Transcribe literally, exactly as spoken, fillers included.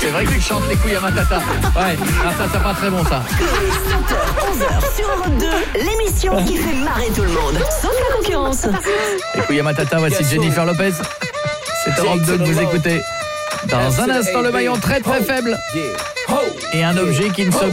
c'est vrai qu'il chante les couilles à Matata. Ouais, ah, ça, c'est pas très bon, ça. sept heures, onze heures sur Europe deux, l'émission qui fait marrer tout le monde, sauf la concurrence. Les couilles à Matata, voici Jennifer Lopez. C'est Europe deux que vous écoutez. Dans un instant, le maillon très très faible. Et un objet qui ne se